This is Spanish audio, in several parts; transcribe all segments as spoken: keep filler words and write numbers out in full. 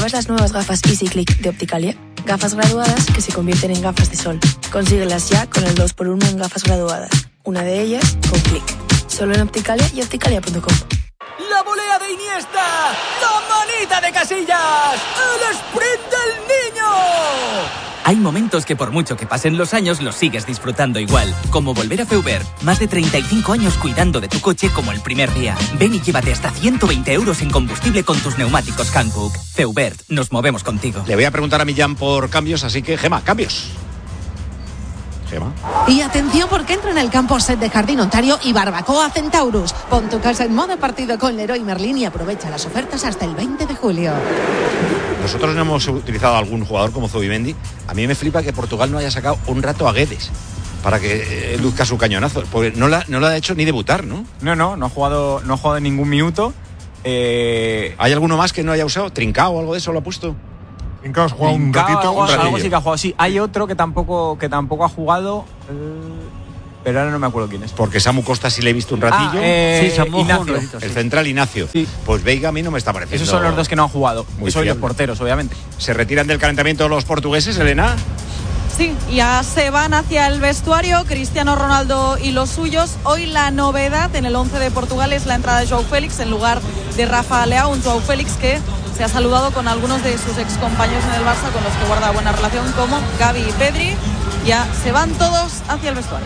¿Pruebas las nuevas gafas Easy Click de Opticalia? Gafas graduadas que se convierten en gafas de sol. Consíguelas ya con el dos por uno en gafas graduadas. Una de ellas con Click. Solo en Opticalia y opticalia punto com. ¡La volea de Iniesta! ¡La manita de Casillas! ¡El sprint del niño! Hay momentos que por mucho que pasen los años los sigues disfrutando igual. Como volver a Feubert. Más de treinta y cinco años cuidando de tu coche como el primer día. Ven y llévate hasta ciento veinte euros en combustible con tus neumáticos Hankook. Feubert, nos movemos contigo. Le voy a preguntar a Millán por cambios, así que Gema, cambios. Gema. Y atención porque entra en el campo set de Jardín Ontario y Barbacoa Centaurus. Pon tu casa en modo partido con Leroy Merlin y aprovecha las ofertas hasta el veinte de julio. Nosotros no hemos utilizado algún jugador como Zubimendi. A mí me flipa que Portugal no haya sacado un rato a Guedes para que eh, luzca su cañonazo, porque no la, no la ha hecho ni debutar, ¿no? No, no, no ha jugado, no ha jugado en ningún minuto. Eh... ¿Hay alguno más que no haya usado? ¿Trincao o algo de eso lo ha puesto? Trincao ha jugado un ratito, algo, un ratillo. algo sí que ha jugado, sí. Hay otro que tampoco, que tampoco ha jugado, eh, pero ahora no me acuerdo quién es. Porque Samu Costa sí le he visto un ratillo. Ah, eh, sí, Samu Ignacio. ratito, sí. El central Ignacio. Sí. Pues Veiga a mí no me está pareciendo. Esos son los dos que no han jugado. Muy Soy los fiable. porteros, obviamente. ¿Se retiran del calentamiento los portugueses, Elena? Sí, ya se van hacia el vestuario Cristiano Ronaldo y los suyos. Hoy la novedad en el once de Portugal es la entrada de João Félix en lugar de Rafa Leao, un João Félix que se ha saludado con algunos de sus excompañeros en el Barça con los que guarda buena relación, como Gavi y Pedri. Ya se van todos hacia el vestuario.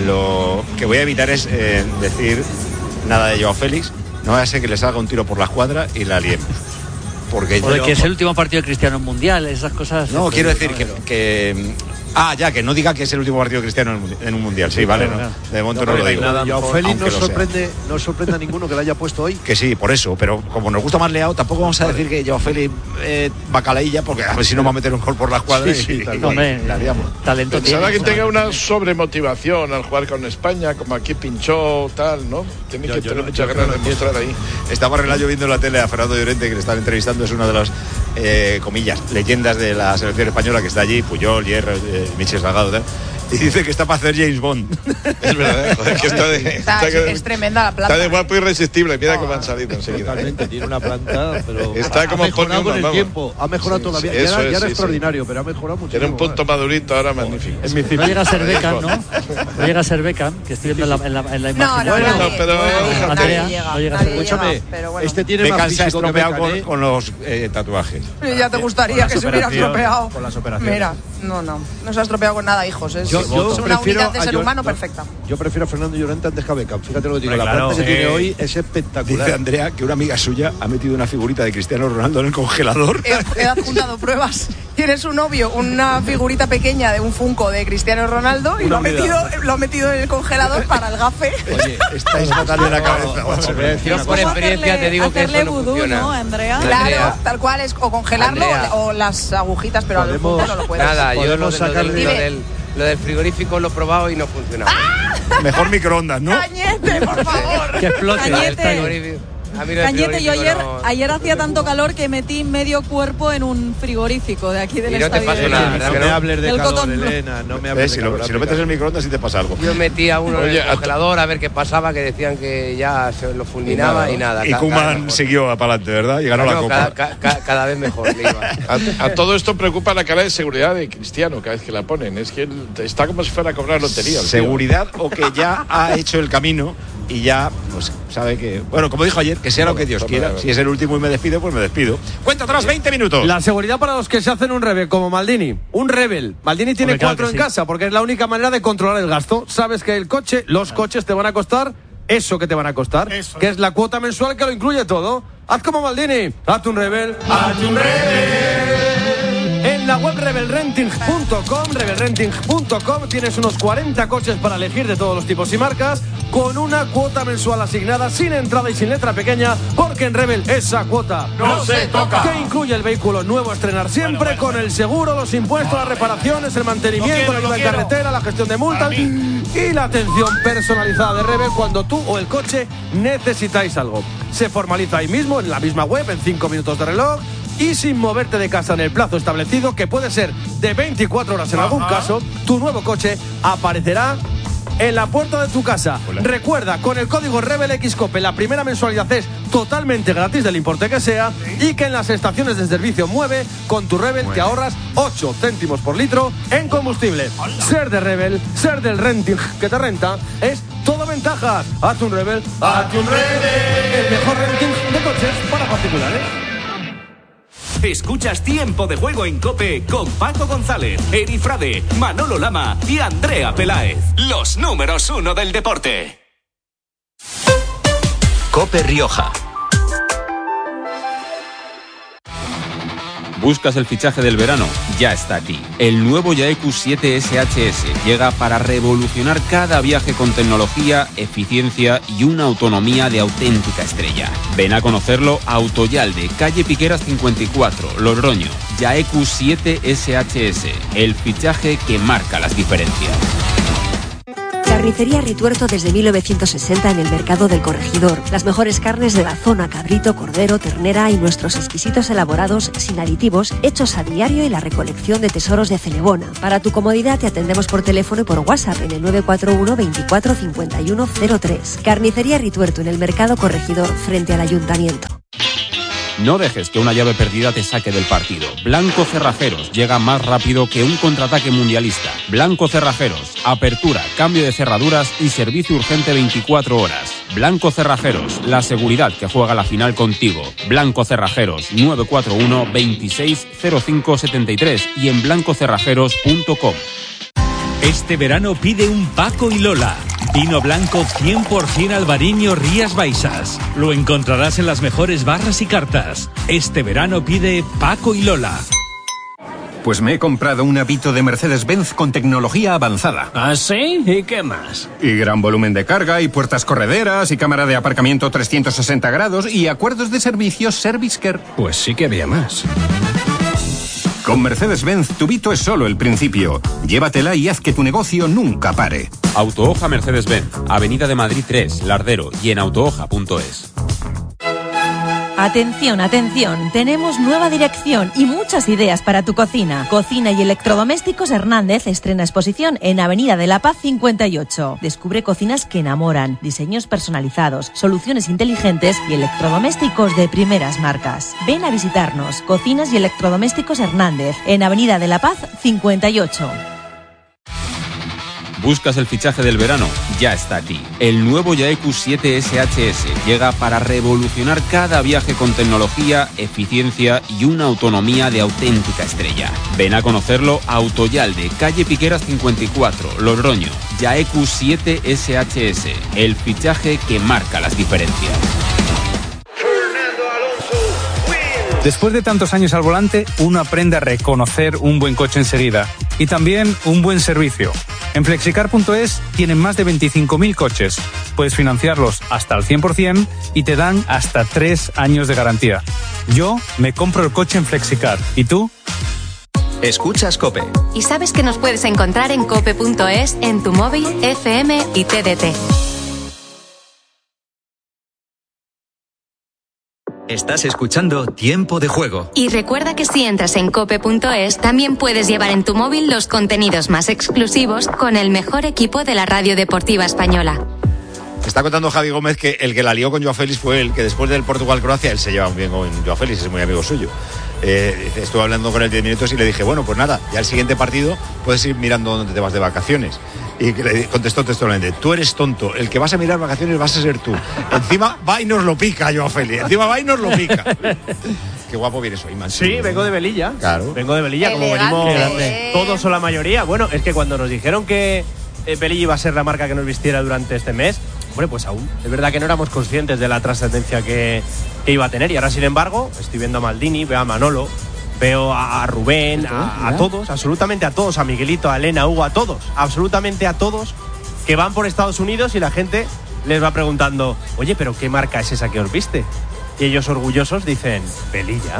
Lo que voy a evitar es eh, decir nada de Joao Félix. No vaya a ser que le salga un tiro por la escuadra y la liemos. Porque Porque yo, es el último partido de Cristiano en Mundial, esas cosas. No, quiero decir que, que... Ah, ya, que no diga que es el último partido cristiano en un mundial. Sí, vale, no. De momento no, no lo digo. Joao Félix no sorprende, no sorprende a ninguno que le haya puesto hoy. Que sí, por eso, pero como nos gusta más Leao, tampoco vamos a decir que Joao Félix eh, bacalailla, porque a ver si nos va a meter un gol por la escuadra. Sí, sí, y, y, no, hombre, y la liamos. Talento Pensaba tiene. que tenga una sobremotivación al jugar con España, como aquí pinchó, tal, ¿no? Tiene Yo- que yo tener no- muchas yo ganas no de mostrar ahí. Estaba Relayo viendo en la tele a Fernando Llorente, que le están entrevistando, es una de las, eh, comillas, leyendas de la selección española que está allí, Puyol, Hierro, eh, Michel Salgado, tal. Y dice que está para hacer James Bond. Es verdad, joder, que está de, Está, está que- es tremenda la planta. está de guapo irresistible. Mira cómo han salido enseguida. Totalmente, tiene una planta, pero Está ha, como ha mejorado Paul con el Newman, tiempo, ha mejorado Sí, todavía. sí, Ya eso era, es, ya era sí, sí. extraordinario, pero ha mejorado mucho. Tiene un punto madurito ahora magnífico. Es mi No llega a ser Beckham, ¿no? No llega a ser Beckham, que estoy viendo en la, en la, en la No, imagen. no, Bueno, nadie, pero- nadie, Andrea, nadie llega, no llega a nadie ser- Escúchame, llega, pero bueno. este tiene Beckham más se ha físico que estropeado Beckham, con, ¿eh? con los eh, tatuajes. Ya te gustaría que se hubiera estropeado. Con las operaciones. Mira, no, no, no se ha estropeado con nada, hijos. Es, Yo- yo es una prefiero unidad de a ser Yo- humano yo- perfecta. Yo prefiero a Fernando Llorente antes que a Beckham. Fíjate lo que digo. Hombre, La claro, planta que sí. tiene hoy es espectacular. Dice Andrea que una amiga suya ha metido una figurita de Cristiano Ronaldo en el congelador. He, he adjuntado pruebas. Tiene su novio una figurita pequeña de un Funko de Cristiano Ronaldo y Una lo ha, metido, unidad. lo ha metido en el congelador para el gafe. Oye, Estáis fatal de la cabeza, macho. Yo por experiencia te digo que hacerle eso no vudú, funciona. ¿no, Andrea? Claro, Andrea. tal cual es o congelarlo Andrea. o, o las agujitas, pero al Podemos- punto no lo puedes. Nada, yo lo, Podemos de- lo del, sacarle- lo del- lo del frigorífico lo he probado y no funcionaba. Mejor microondas, ¿no? Cañete, por favor. Que explote. Cañete. El frigorífico- a mí lo del Cañete, yo ayer, frigorífico no- ayer hacía tanto calor que metí medio cuerpo en un frigorífico de aquí del Y no te estadio. pasó de- nada, No ¿verdad que me no? hables de El calor, cotón. Elena. No me Eh, hables si, de lo, calor. si lo metes en el microondas sí te pasa algo. Yo metí a uno Oye, en a- el congelador a ver qué pasaba, que decían que ya se lo fulminaba y nada. Y ca- cada vez Koeman mejor. siguió para adelante, ¿verdad? Y ganó la No, copa. cada, ca- cada vez mejor le iba. A, a todo esto preocupa la cara de seguridad de Cristiano cada vez que la ponen. Es que él está como si fuera a cobrar lotería. el tío. Seguridad o que ya ha hecho el camino y ya pues sabe que, bueno, como dijo ayer, que sea lo que Dios Toma, quiera. toma. Si es el último y me despido, pues me despido. Cuenta atrás, veinte minutos. La seguridad para los que se hacen un rebel, como Maldini. Un rebel. Maldini tiene Hombre, claro cuatro que en sí. casa, porque es la única manera de controlar el gasto. Sabes que el coche, los coches te van a costar eso que te van a costar, Eso. que es la cuota mensual que lo incluye todo. Haz como Maldini. Hazte un rebel. Hazte un rebel. En la web rebel renting punto com, rebel renting punto com, tienes unos cuarenta coches para elegir de todos los tipos y marcas, con una cuota mensual asignada, sin entrada y sin letra pequeña, porque en Rebel esa cuota No se toca. que incluye el vehículo nuevo a estrenar siempre, bueno, bueno, con el seguro, los impuestos, las reparaciones, el mantenimiento, la ayuda en carretera, la gestión de multas y la atención personalizada de Rebel cuando tú o el coche necesitáis algo. Se formaliza ahí mismo, en la misma web, en cinco minutos de reloj y sin moverte de casa en el plazo establecido, que puede ser de veinticuatro horas en algún Ajá. caso. Tu nuevo coche aparecerá en la puerta de tu casa. Hola. Recuerda, con el código RebelXCOPE la primera mensualidad es totalmente gratis del importe que sea y que en las estaciones de servicio Mueve, con tu Rebel Mueve. Te ahorras ocho céntimos por litro en combustible. Hola. Ser de Rebel, ser del renting que te renta, es todo ventajas. Hazte un Rebel, hazte un Rebel. El mejor renting de coches para particulares. Escuchas Tiempo de Juego en COPE con Paco González, Eri Frade, Manolo Lama y Andrea Peláez. Los números uno del deporte. COPE Rioja. ¿Buscas el fichaje del verano? Ya está aquí. El nuevo Yaeku siete S H S llega para revolucionar cada viaje con tecnología, eficiencia y una autonomía de auténtica estrella. Ven a conocerlo a Autoyalde, calle Piqueras cincuenta y cuatro, Logroño. Yaeku siete S H S, el fichaje que marca las diferencias. Carnicería Rituerto desde mil novecientos sesenta en el Mercado del Corregidor. Las mejores carnes de la zona, cabrito, cordero, ternera y nuestros exquisitos elaborados sin aditivos, hechos a diario y la recolección de tesoros de Celebona. Para tu comodidad te atendemos por teléfono y por WhatsApp en el nueve cuatro uno veinticuatro cincuenta y uno cero tres. Carnicería Rituerto en el Mercado Corregidor frente al Ayuntamiento. No dejes que una llave perdida te saque del partido. Blanco Cerrajeros llega más rápido que un contraataque mundialista. Blanco Cerrajeros, apertura, cambio de cerraduras y servicio urgente veinticuatro horas. Blanco Cerrajeros, la seguridad que juega la final contigo. Blanco Cerrajeros, nueve cuatro uno veintiséis cero cinco setenta y tres y en blanco cerrajeros punto com. Este verano pide un Paco y Lola. Vino blanco cien por ciento Albariño Rías Baixas. Lo encontrarás en las mejores barras y cartas. Este verano pide Paco y Lola. Pues me he comprado un Avito de Mercedes-Benz con tecnología avanzada. ¿Ah, sí? ¿Y qué más? Y gran volumen de carga, y puertas correderas, y cámara de aparcamiento trescientos sesenta grados, y acuerdos de servicio Service Care. Pues sí que había más. Con Mercedes-Benz, tu Vito es solo el principio. Llévatela y haz que tu negocio nunca pare. Autohoja Mercedes-Benz, Avenida de Madrid tres, Lardero y en autohoja punto es. Atención, atención, tenemos nueva dirección y muchas ideas para tu cocina. Cocina y Electrodomésticos Hernández estrena exposición en Avenida de la Paz cincuenta y ocho. Descubre cocinas que enamoran, diseños personalizados, soluciones inteligentes y electrodomésticos de primeras marcas. Ven a visitarnos, Cocinas y Electrodomésticos Hernández, en Avenida de la Paz cincuenta y ocho. ¿Buscas el fichaje del verano? Ya está aquí. El nuevo Yaeku siete S H S llega para revolucionar cada viaje con tecnología, eficiencia y una autonomía de auténtica estrella. Ven a conocerlo a Autoyalde, calle Piqueras cincuenta y cuatro, Logroño. Yaeku siete S H S, el fichaje que marca las diferencias. Después de tantos años al volante, uno aprende a reconocer un buen coche enseguida y también un buen servicio. En flexicar punto es tienen más de veinticinco mil coches. Puedes financiarlos hasta al cien por ciento y te dan hasta tres años de garantía. Yo me compro el coche en Flexicar. ¿Y tú? Escuchas COPE. Y sabes que nos puedes encontrar en cope punto es, en tu móvil, F M y T D T. Estás escuchando Tiempo de Juego. Y recuerda que si entras en cope punto es, también puedes llevar en tu móvil los contenidos más exclusivos con el mejor equipo de la radio deportiva española. Está contando Javi Gómez que el que la lió con Joao Félix fue el que después del Portugal-Croacia, él se lleva bien con Joao Félix, es muy amigo suyo. Eh, estuve hablando con él diez minutos y le dije, bueno, pues nada, ya el siguiente partido puedes ir mirando dónde te vas de vacaciones. Y que le contestó textualmente, tú eres tonto, el que vas a mirar vacaciones vas a ser tú. Encima va y nos lo pica, Joao Félix, encima va y nos lo pica. Qué guapo vienes hoy, man. Sí, vengo de Velilla. Claro. Vengo de Velilla, como venimos todos o la mayoría. Bueno, es que cuando nos dijeron que Velilla iba a ser la marca que nos vistiera durante este mes, hombre, pues aún es verdad que no éramos conscientes de la trascendencia que, que iba a tener. Y ahora, sin embargo, estoy viendo a Maldini, veo a Manolo, veo a Rubén, a, a todos, absolutamente a todos, a Miguelito, a Elena, a Hugo, a todos, absolutamente a todos, que van por Estados Unidos y la gente les va preguntando, oye, pero ¿qué marca es esa que os viste? Y ellos orgullosos dicen, Velilla.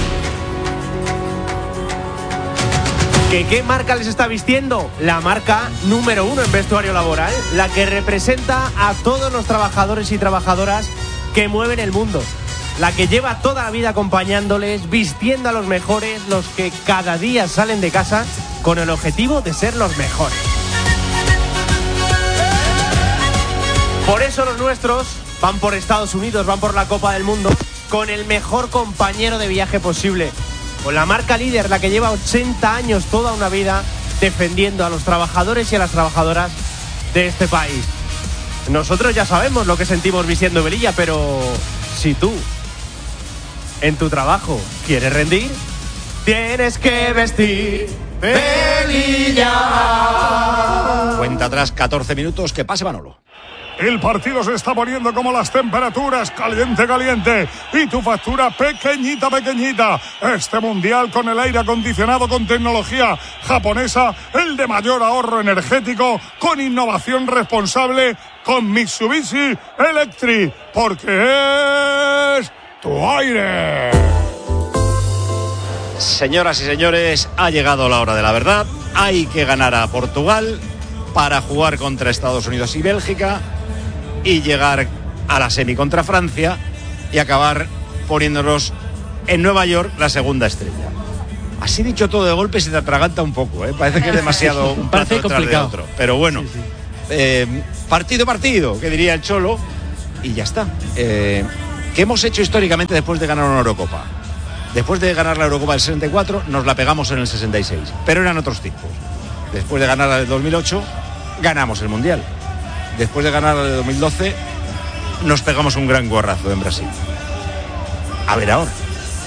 ¿Que qué marca les está vistiendo? La marca número uno en vestuario laboral, la que representa a todos los trabajadores y trabajadoras que mueven el mundo. La que lleva toda la vida acompañándoles, vistiendo a los mejores, los que cada día salen de casa con el objetivo de ser los mejores. Por eso los nuestros van por Estados Unidos, van por la Copa del Mundo con el mejor compañero de viaje posible, con la marca líder, la que lleva ochenta años, toda una vida, defendiendo a los trabajadores y a las trabajadoras de este país. Nosotros ya sabemos lo que sentimos vistiendo Velilla, pero si tú en tu trabajo quieres rendir, tienes que vestir Velilla. Cuenta atrás catorce minutos, que pase Manolo. El partido se está poniendo como las temperaturas, caliente, caliente, y tu factura pequeñita, pequeñita. Este mundial con el aire acondicionado con tecnología japonesa, el de mayor ahorro energético, con innovación responsable, con Mitsubishi Electric, porque es tu aire. Señoras y señores, ha llegado la hora de la verdad. Hay que ganar a Portugal para jugar contra Estados Unidos y Bélgica y llegar a la semi contra Francia y acabar poniéndonos en Nueva York la segunda estrella. Así dicho todo de golpe se te atraganta un poco, ¿eh? Parece que es demasiado un plato detrás de otro. Pero bueno, sí, sí. Eh, partido partido, que diría el Cholo, y ya está. Eh, ¿Qué hemos hecho históricamente después de ganar una Eurocopa? Después de ganar la Eurocopa del sesenta y cuatro, nos la pegamos en el sesenta y seis, pero eran otros tiempos. Después de ganar la del dos mil ocho, ganamos el Mundial. Después de ganar la de dos mil doce, nos pegamos un gran gorrazo en Brasil. A ver ahora.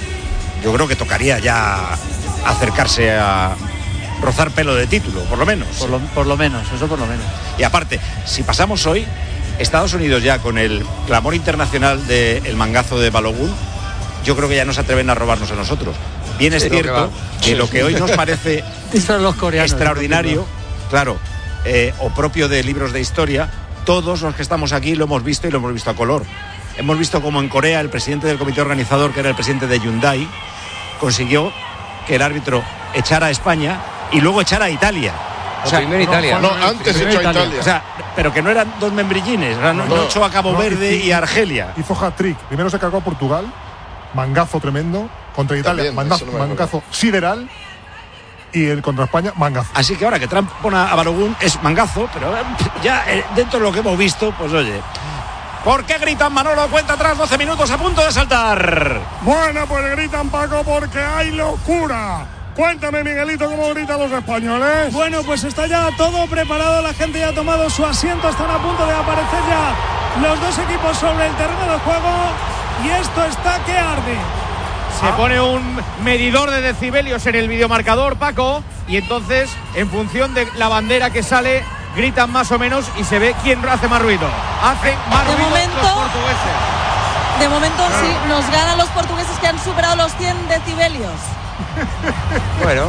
Yo creo que tocaría ya acercarse a rozar pelo de título, por lo menos. Por lo, por lo menos, eso por lo menos. Y aparte, si pasamos hoy, Estados Unidos ya con el clamor internacional del mangazo de Balogun, yo creo que ya no se atreven a robarnos a nosotros. Bien es sí, cierto que, que lo que hoy nos parece los coreanos, extraordinario, claro, eh, o propio de libros de historia, todos los que estamos aquí lo hemos visto y lo hemos visto a color. Hemos visto como en Corea el presidente del comité organizador, que era el presidente de Hyundai, consiguió que el árbitro echara a España y luego echara a Italia. O sea, primero Italia. No, antes echó a Italia. Italia. O sea, pero que no eran dos membrillines, no, no, no echó a Cabo no, Verde y, y a Argelia. Hizo hat-trick. Primero se cargó a Portugal, mangazo tremendo, contra Italia, También, mangazo, no mangazo sideral, y el contra España, mangazo. Así que ahora que Trump pone a Balogun es mangazo, pero ya eh, dentro de lo que hemos visto, pues oye. ¿Por qué gritan, Manolo? Cuenta atrás, doce minutos a punto de saltar. Bueno, pues gritan, Paco, porque hay locura. Cuéntame, Miguelito, cómo gritan los españoles. Bueno, pues está ya todo preparado, la gente ya ha tomado su asiento, están a punto de aparecer ya los dos equipos sobre el terreno de juego y esto está que arde. Se ah. pone un medidor de decibelios en el videomarcador, Paco, y entonces, en función de la bandera que sale, gritan más o menos y se ve quién hace más ruido. Hacen más de ruido momento, los portugueses. De momento ah. sí, nos ganan los portugueses que han superado los cien decibelios. Bueno,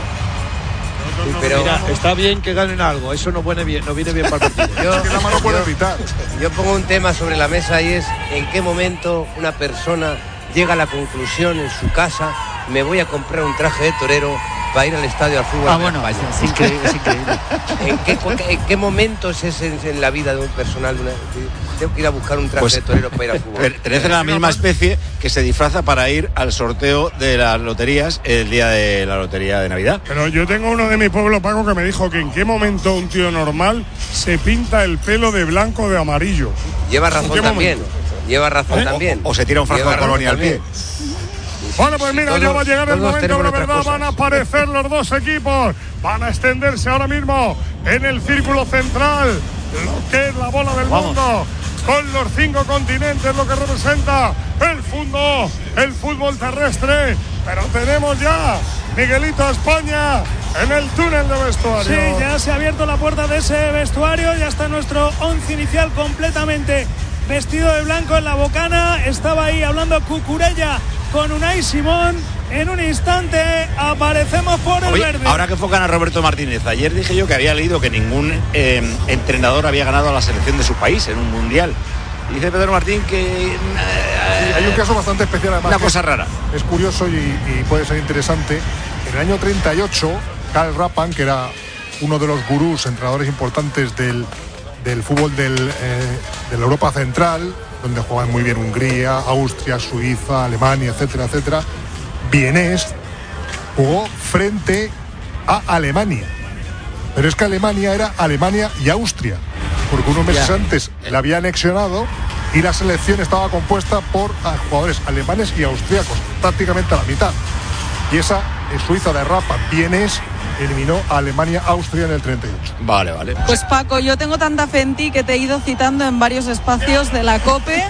sí, pero mira, está bien que ganen algo, eso no viene bien, no viene bien para el partido. Yo, es que la mano puede evitar. Yo pongo un tema sobre la mesa y es en qué momento una persona llega a la conclusión en su casa, me voy a comprar un traje de torero para ir al estadio al fútbol. Ah, bueno, España. Es increíble, es increíble. ¿En qué, en qué momento es ese en la vida de un personal? Una, tengo que ir a buscar un traje pues, de torero para ir al fútbol. Pertenecen a la misma especie que se disfraza para ir al sorteo de las loterías el día de la lotería de Navidad. Pero yo tengo uno de mi pueblo, Paco, que me dijo que en qué momento un tío normal se pinta el pelo de blanco o de amarillo. Lleva razón también. Lleva razón ¿Eh? también. O, o se tira un frasco de colonia al pie. Bueno, pues mira, todos, ya va a llegar el momento de la verdad, van a aparecer los dos equipos, van a extenderse ahora mismo en el círculo central, lo que es la bola del Vamos. mundo, con los cinco continentes, lo que representa el fútbol, el fútbol terrestre, pero tenemos ya, Miguelito, a España en el túnel de vestuario. Sí, ya se ha abierto la puerta de ese vestuario, ya está nuestro once inicial completamente vestido de blanco en la bocana, estaba ahí hablando Cucurella con Unai Simón. En un instante aparecemos por el Oye, verde. Ahora que enfocan a Roberto Martínez, ayer dije yo que había leído que ningún eh, entrenador había ganado a la selección de su país en un mundial. Y dice Pedro Martín que eh, sí, hay un caso bastante especial, además, una cosa rara. Es curioso y, y puede ser interesante. En el año treinta y ocho, Karl Rappan, que era uno de los gurús, entrenadores importantes del, del fútbol del, eh, de la Europa Central, donde juegan muy bien Hungría, Austria, Suiza, Alemania, etcétera, etcétera, vienés, jugó frente a Alemania. Pero es que Alemania era Alemania y Austria. porque unos meses Ya. antes la había anexionado y la selección estaba compuesta por ah, jugadores alemanes y austríacos, prácticamente a la mitad. Y esa eh, Suiza de Rafa Vienes eliminó a Alemania, Austria en el treinta y ocho. Vale, vale. Pues Paco, yo tengo tanta fe en ti que te he ido citando en varios espacios de la COPE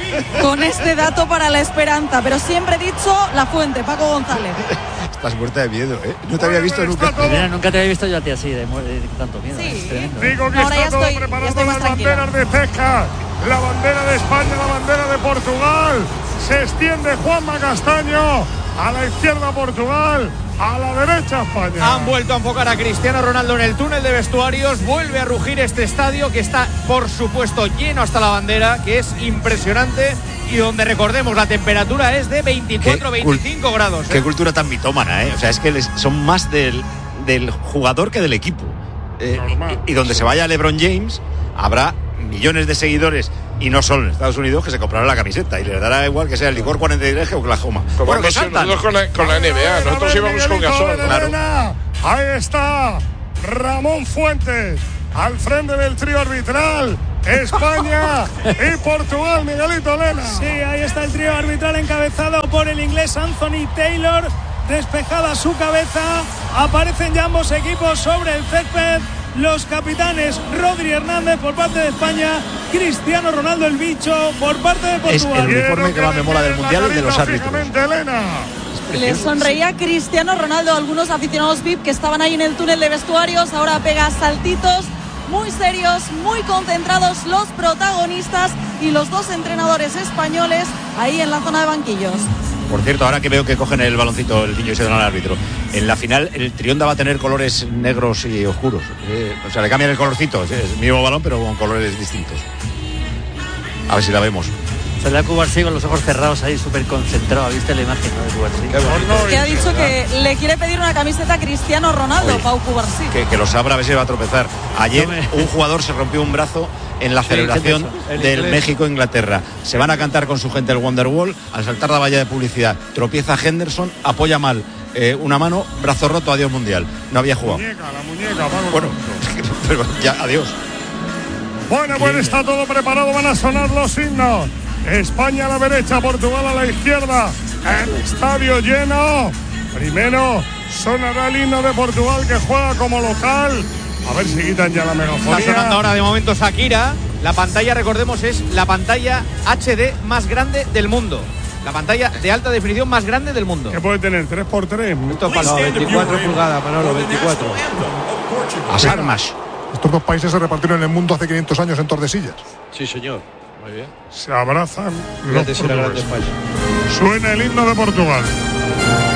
con este dato para la esperanza, pero siempre he dicho la fuente, Paco González. Estás muerta de miedo, ¿eh? No te había visto nunca. Mira, nunca te había visto yo a ti así, de, mu- de tanto miedo. Sí. Es tremendo. Digo que Ahora está ya todo estoy- ya preparado, estoy más las banderas de Pesca, la bandera de España, la bandera de Portugal. Se extiende Juanma Castaño, a la izquierda Portugal, a la derecha España. Han vuelto a enfocar a Cristiano Ronaldo en el túnel de vestuarios. Vuelve a rugir este estadio que está, por supuesto, lleno hasta la bandera, que es impresionante y donde, recordemos, la temperatura es de veinticuatro a veinticinco grados. ¿eh? Qué cultura tan mitómana, ¿eh? O sea, es que les, son más del, del jugador que del equipo. Eh, y, y donde se vaya LeBron James, habrá millones de seguidores, y no solo en Estados Unidos, que se comprarán la camiseta y les dará igual que sea el licor cuarenta y tres que Oklahoma. Como Bueno, que hemos sido saltan. nosotros con la, con la N B A, nosotros íbamos con gasol. Claro. Ahí está Ramón Fuentes al frente del trío arbitral. España y Portugal, Miguelito Elena. Sí, ahí está el trío arbitral encabezado por el inglés Anthony Taylor. Despejada su cabeza, aparecen ya ambos equipos sobre el césped. Los capitanes Rodri Hernández por parte de España, Cristiano Ronaldo el bicho por parte de Es Portugal. el uniforme que más me mola del mundial, el de los árbitros. Elena. Le sonreía Cristiano Ronaldo a algunos aficionados V I P que estaban ahí en el túnel de vestuarios. Ahora pega saltitos muy serios, muy concentrados los protagonistas y los dos entrenadores españoles ahí en la zona de banquillos. Por cierto, ahora que veo que cogen el baloncito el niño y se dan al árbitro, en la final el Trionda va a tener colores negros y oscuros. Eh, o sea, le cambian el colorcito, es el mismo balón pero con colores distintos. A ver si la vemos. Se le da Cubarsí con los ojos cerrados ahí, súper concentrado. ¿Viste la imagen, no, de Cubarsí? Que ha dicho que le quiere pedir una camiseta a Cristiano Ronaldo, Oye, Pau Cubarsí. Que, que lo sabrá, a ver si va a tropezar. Ayer un jugador se rompió un brazo en la Sí, celebración ¿qué es eso? El del inglés. México-Inglaterra. Se van a cantar con su gente el Wonderwall. Al saltar la valla de publicidad, tropieza Henderson, apoya mal eh, una mano, brazo roto, adiós mundial. No había jugado. Muñeca, la muñeca, Paco. Bueno, pero ya, adiós. Bueno, pues está todo preparado, van a sonar los himnos. España a la derecha, Portugal a la izquierda. El estadio lleno. Primero sonará el himno de Portugal que juega como local. A ver si quitan ya la megafonía. Está sonando ahora de momento Shakira. La pantalla, recordemos, es la pantalla H D más grande del mundo. La pantalla de alta definición más grande del mundo. ¿Qué puede tener? ¿tres por tres? Esto es veinticuatro pulgadas, Manolo, veinticuatro. A armas. Estos dos países se repartieron en el mundo hace quinientos años en Tordesillas. Sí, señor. Muy bien. Se abrazan los Fíjate si era grande portugueses. España. Suena el himno de Portugal.